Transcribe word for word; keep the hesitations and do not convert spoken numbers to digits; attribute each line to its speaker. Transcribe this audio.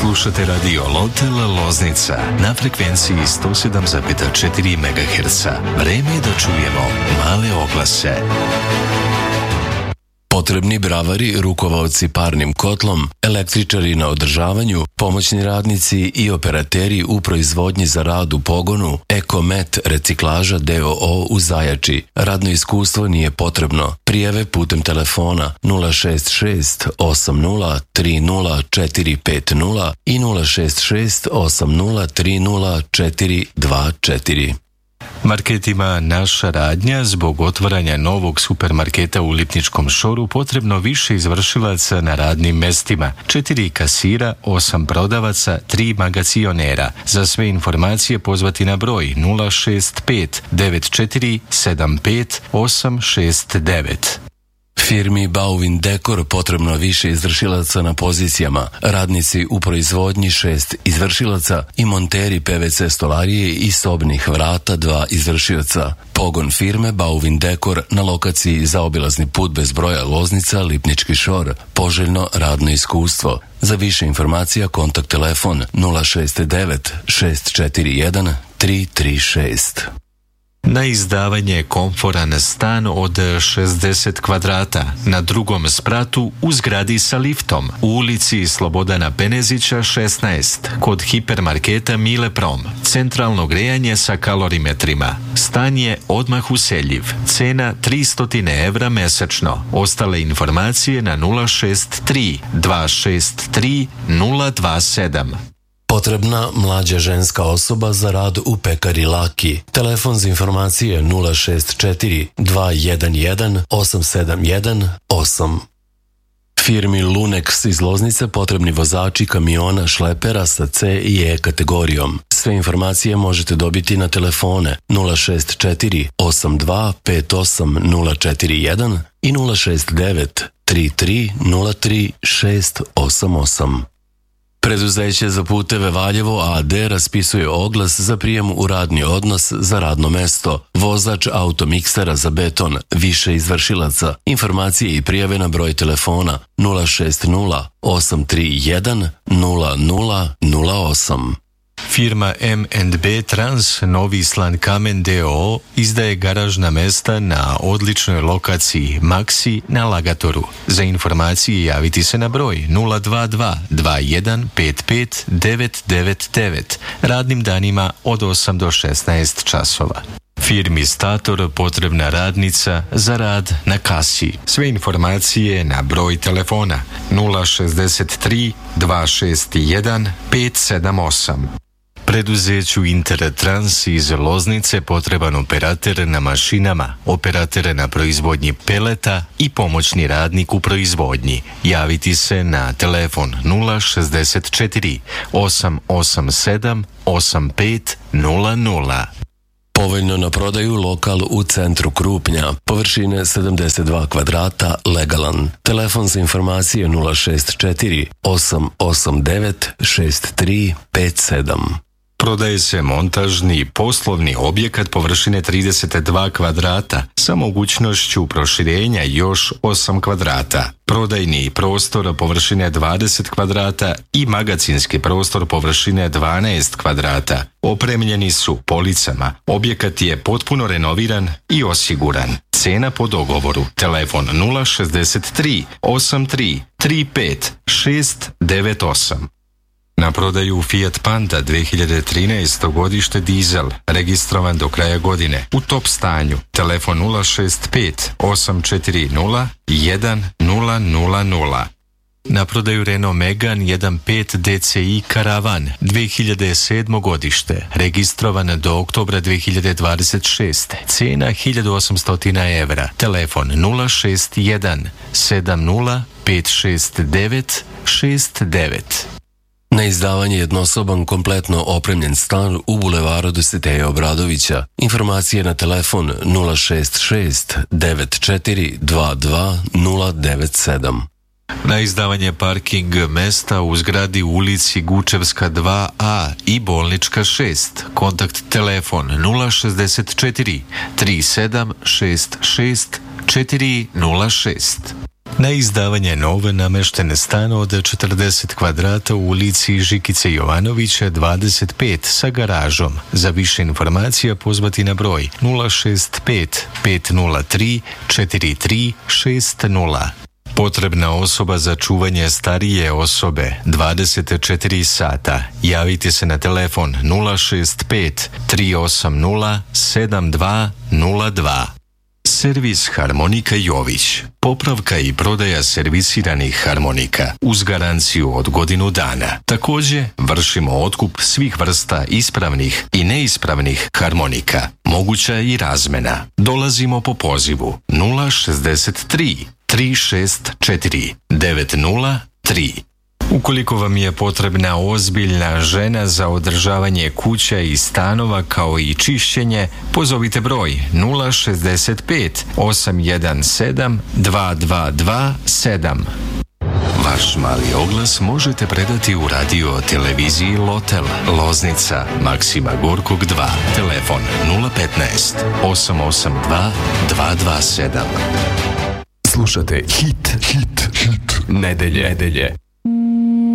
Speaker 1: Slušate radio Lotel Loznica na frekvenciji sto sedam zarez četiri megaherca. Vreme je da čujemo male oglase. Potrebni bravari, rukovaoci parnim kotlom, električari na održavanju, pomoćni radnici i operateri u proizvodnji za rad u pogonu, Ekomet reciklaža d o o u Zajači. Radno iskustvo nije potrebno. Prijave putem telefona nula šest šest osam nula tri nula četiri pet nula i nula šest šest osam nula tri nula četiri dva četiri. Marketima Naša radnja zbog otvaranja novog supermarketa u Lipničkom šoru potrebno više izvršilaca na radnim mestima. Četiri kasira, osam prodavaca, tri magacionera. Za sve informacije pozvati na broj nula šest pet devet četiri sedam pet osam šest devet. Firmi Bauvin Dekor potrebno više izvršilaca na pozicijama, radnici u proizvodnji šest izvršilaca i monteri pe ve ce stolarije i sobnih vrata dva izvršioca. Pogon firme Bauvin Dekor na lokaciji zaobilazni put bez broja Loznica, Lipnički šor. Poželjno radno iskustvo. Za više informacija kontakt telefon nula šest devet šest četiri jedan tri tri šest. Na izdavanje komforan stan od šezdeset kvadrata na drugom spratu u zgradi sa liftom u ulici Slobodana Penezića šesnaest kod hipermarketa Mile Prom. Centralno grejanje sa kalorimetrima. Stan je odmah useljiv. Cena tristo evra mesečno. Ostale informacije na nula šest tri dva šest tri nula dva sedam. Potrebna mlađa ženska osoba za rad u pekari Laki. Telefon za informacije nula šest četiri dva jedan jedan osam sedam jedan osam. Firmi Lunex iz Loznice potrebni vozači kamiona šlepera sa C i E kategorijom. Sve informacije možete dobiti na telefone nula šest četiri osam dva pet osam nula četiri jedan i nula šest devet tri tri nula tri šest osam osam. Preduzeće za puteve Valjevo a d raspisuje oglas za prijem u radni odnos za radno mesto. Vozač automiksera za beton, više izvršilaca. Informacije i prijave na broj telefona nula šest nula osam tri jedan nula nula nula osam. Firma M and B Trans Novi Slan Kamen d o o izdaje garažna mesta na odličnoj lokaciji Maxi na Lagatoru. Za informacije javiti se na broj nula dva dva dva jedan pet pet devet devet devet radnim danima od osam do šesnaest časova. Firmi Stator potrebna radnica za rad na kasi. Sve informacije na broj telefona nula šest tri dva šest jedan pet sedam osam. Preduzeću Intertrans iz Loznice potreban operater na mašinama, operater na proizvodnji peleta i pomoćni radnik u proizvodnji. Javiti se na telefon nula šest četiri osam osam sedam osam pet nula nula. Povoljno na prodaju lokal u centru Krupnja, površine sedamdeset dva kvadrata, legalan. Telefon za informacije nula šest četiri osam osam devet šest tri pet sedam. Prodaje se montažni poslovni objekat površine trideset dva kvadrata sa mogućnošću proširenja još osam kvadrata. Prodajni prostor površine dvadeset kvadrata i magacinski prostor površine dvanaest kvadrata. Opremljeni su policama. Objekat je potpuno renoviran i osiguran. Cena po dogovoru. Telefon nula šest tri osam tri tri pet šest devet osam. Na prodaju Fiat Panda dve hiljade trinaesto godište dizel, registrovan do kraja godine, u top stanju. Telefon nula šest pet osam četiri nula jedan nula nula nula. Na prodaju Renault Megane jedan pet D C I Karavan dve hiljade sedmo godište, registrovan do oktobra dve hiljade dvadeset šeste. Cena hiljadu osamsto evra. Telefon nula šest jedan sedam nula pet šest devet šest devet. Na izdavanje jednosoban kompletno opremljen stan u bulevaru Dositeja Obradovića. Informacije na telefon nula šest šest devet četiri dva dva nula devet sedam. Na izdavanje parking mesta u zgradi u ulici Gučevska dva a i Bolnička šest. Kontakt telefon nula šest četiri tri sedam šest šest četiri nula šest.
Speaker 2: Na izdavanje nove namešten stan od četrdeset kvadrata u ulici Žikice Jovanovića dvadeset pet sa garažom. Za više informacija pozvati na broj nula šest pet pet nula tri četiri tri šest nula. Potrebna osoba za čuvanje starije osobe dvadeset četiri sata. Javite se na telefon nula šest pet tri osam nula sedam dva nula dva. Servis Harmonika Jović. Popravka i prodaja servisiranih harmonika uz garanciju od godinu dana. Također vršimo otkup svih vrsta ispravnih i neispravnih harmonika. Moguća je i razmena. Dolazimo po pozivu nula šezdeset tri tri šest četiri devet nula tri. Ukoliko vam je potrebna ozbiljna žena za održavanje kuća i stanova kao i čišćenje, pozovite broj nula šezdeset pet osam jedan sedam dva dva dva sedam. Vaš mali oglas možete predati u radio televiziji Lotel, Loznica, Maksima Gorkog dva, telefon nula petnaest osam osam dva dva dva sedam.
Speaker 3: Slušate hit, hit, hit, nedelje, nedelje.